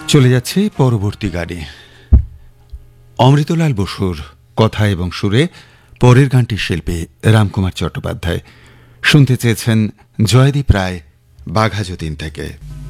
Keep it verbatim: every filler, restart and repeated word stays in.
চলে যাচ্ছে পরবর্তী গানে। অমৃতলাল বসুর কথা এবং সুরে পরের গানটির শিল্পী রামকুমার চট্টোপাধ্যায়। শুনতে চেয়েছেন জয়দীপ রায় বাঘাযতীন থেকে।